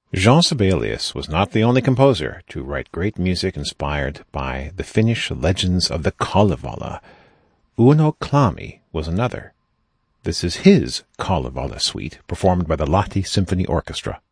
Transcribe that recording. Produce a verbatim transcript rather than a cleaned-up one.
Jean Sibelius was not the only composer to write great music inspired by the Finnish legends of the Kalevala. Uno Klami was another. This is his Kalevala suite, performed by the Lahti Symphony Orchestra.